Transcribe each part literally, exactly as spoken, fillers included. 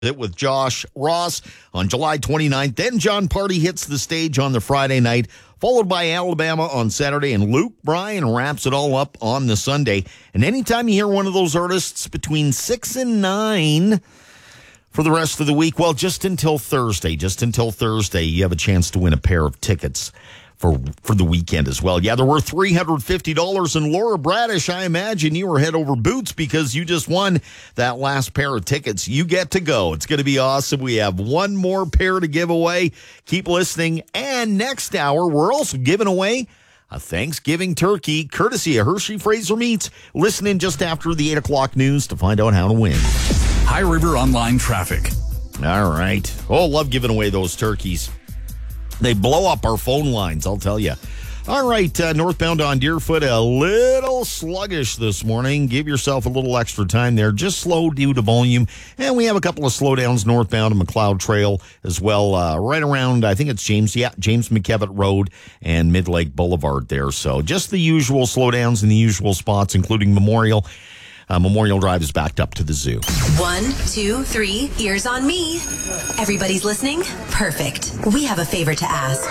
It with Josh Ross on July twenty-ninth. Then John Party hits the stage on the Friday night, followed by Alabama on Saturday, and Luke Bryan wraps it all up on the Sunday. And anytime you hear one of those artists between six and nine for the rest of the week, well, just until Thursday, just until Thursday, you have a chance to win a pair of tickets for for the weekend as well. Yeah, there were three hundred fifty dollars, and Laura Bradish, I imagine you were head over boots because you just won that last pair of tickets. You get to go. It's going to be awesome. We have one more pair to give away. Keep listening. And next hour, we're also giving away a Thanksgiving turkey, courtesy of Hershey Fraser Meats. Listen in just after the eight o'clock news to find out how to win. High River Online Traffic. All right. Oh, love giving away those turkeys. They blow up our phone lines, I'll tell you. All right, uh, northbound on Deerfoot, a little sluggish this morning. Give yourself a little extra time there. Just slow due to volume. And we have a couple of slowdowns northbound on McLeod Trail as well, uh, right around, I think it's James, yeah, James McKevitt Road and Mid-Lake Boulevard there. So just the usual slowdowns in the usual spots, including Memorial. Uh, Memorial Drive is backed up to the zoo. One, two, three, ears on me. Everybody's listening? Perfect. We have a favor to ask.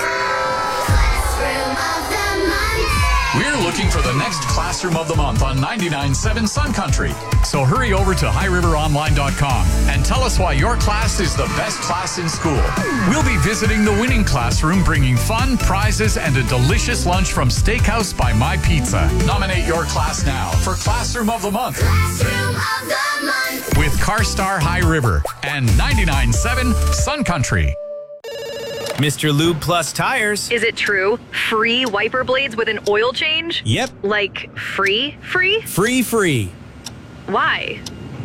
Classroom of the month. We're looking for the next Classroom of the Month on ninety-nine point seven Sun Country. So hurry over to high river online dot com and tell us why your class is the best class in school. We'll be visiting the winning classroom, bringing fun, prizes, and a delicious lunch from Steakhouse by My Pizza. Nominate your class now for Classroom of the Month. Classroom of the month. With CarStar High River and ninety-nine point seven Sun Country. Mister Lube Plus Tires. Is it true? Free wiper blades with an oil change? Yep. Like free, free? Free, free. Why?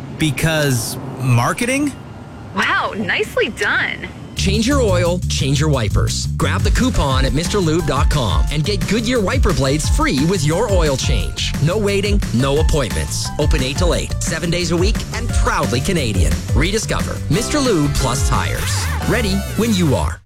Because marketing? Wow, nicely done. Change your oil, change your wipers. Grab the coupon at Mr Lube dot com and get Goodyear wiper blades free with your oil change. No waiting, no appointments. Open eight till eight, seven days a week, and proudly Canadian. Rediscover Mister Lube Plus Tires. Ready when you are.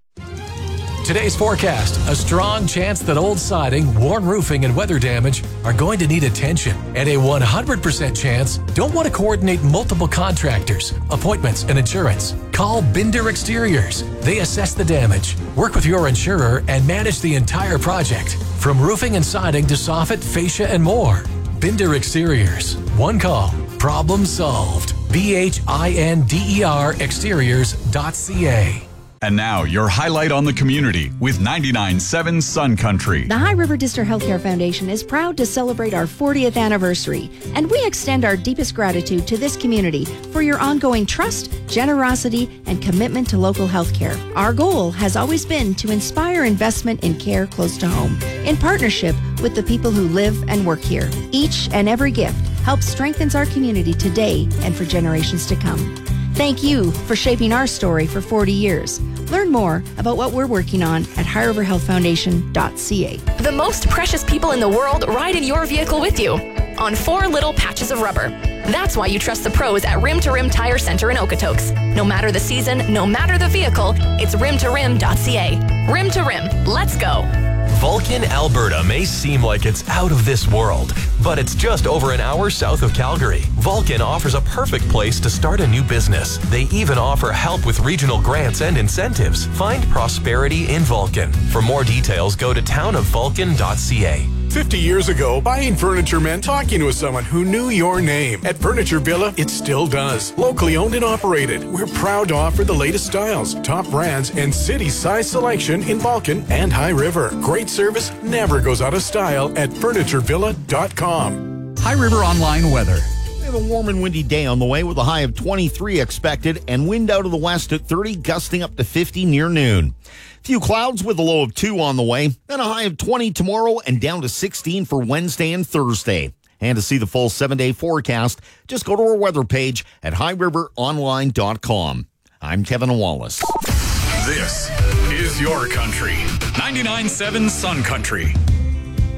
Today's forecast, a strong chance that old siding, worn roofing, and weather damage are going to need attention. And a one hundred percent chance don't want to coordinate multiple contractors, appointments, and insurance. Call Binder Exteriors. They assess the damage, work with your insurer, and manage the entire project. From roofing and siding to soffit, fascia, and more. Binder Exteriors. One call. Problem solved. B H I N D E R exteriors dot C A. And now, your highlight on the community with ninety-nine point seven Sun Country. The High River District Healthcare Foundation is proud to celebrate our fortieth anniversary, and we extend our deepest gratitude to this community for your ongoing trust, generosity, and commitment to local healthcare. Our goal has always been to inspire investment in care close to home, in partnership with the people who live and work here. Each and every gift helps strengthens our community today and for generations to come. Thank you for shaping our story for forty years. Learn more about what we're working on at high river health foundation dot c a. The most precious people in the world ride in your vehicle with you on four little patches of rubber. That's why you trust the pros at Rim to Rim Tire Center in Okotoks. No matter the season, no matter the vehicle, it's rim to rim dot c a. Rim to Rim. Let's go. Vulcan, Alberta may seem like it's out of this world, but it's just over an hour south of Calgary. Vulcan offers a perfect place to start a new business. They even offer help with regional grants and incentives. Find prosperity in Vulcan. For more details, go to town of vulcan dot c a. fifty years ago, buying furniture meant talking with someone who knew your name. At Furniture Villa, it still does. Locally owned and operated, we're proud to offer the latest styles, top brands, and city-size selection in Vulcan and High River. Great service never goes out of style at furniture villa dot com. High River Online Weather. We have a warm and windy day on the way with a high of twenty-three expected and wind out of the west at thirty, gusting up to fifty near noon. Few clouds with a low of two on the way, then a high of twenty tomorrow and down to sixteen for Wednesday and Thursday. And to see the full seven-day forecast, just go to our weather page at high river online dot com. I'm Kevin Wallace. This is your country. ninety-nine point seven Sun Country.